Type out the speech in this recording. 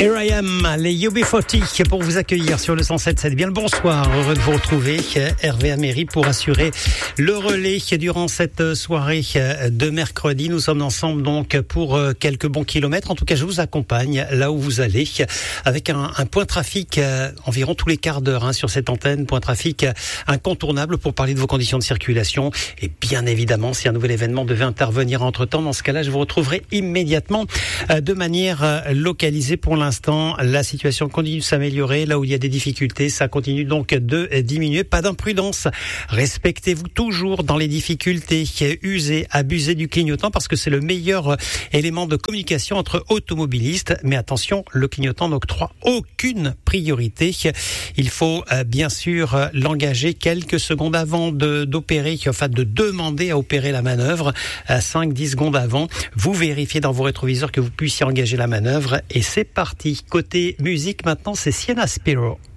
Here I am, les UB40 pour vous accueillir sur le 107.7. Bien le bonsoir, heureux de vous retrouver. Hervé Améry pour assurer le relais durant cette soirée de mercredi. Nous sommes ensemble donc pour quelques bons kilomètres. En tout cas, je vous accompagne là où vous allez avec un point trafic environ tous les quarts d'heure sur cette antenne. Point trafic incontournable pour parler de vos conditions de circulation. Et bien évidemment, si un nouvel événement devait intervenir entre-temps, dans ce cas-là, je vous retrouverai immédiatement de manière localisée. Pour l'instant, la situation continue de s'améliorer. Là où il y a des difficultés, ça continue donc de diminuer. Pas d'imprudence. Respectez-vous toujours dans les difficultés. Usez, abusez du clignotant parce que c'est le meilleur élément de communication entre automobilistes. Mais attention, le clignotant n'octroie aucune priorité. Il faut bien sûr l'engager quelques secondes avant d'opérer, enfin de demander à opérer la manœuvre, 5-10 secondes avant. Vous vérifiez dans vos rétroviseurs que vous puissiez engager la manœuvre et c'est parti. Côté musique, maintenant, c'est Sienna Spiro.